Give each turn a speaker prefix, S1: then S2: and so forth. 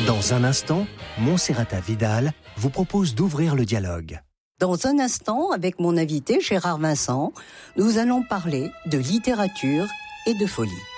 S1: Dans un instant, Montserrata Vidal vous propose d'ouvrir le dialogue.
S2: Dans un instant, avec mon invité Gérard Vincent, nous allons parler de littérature et de folie.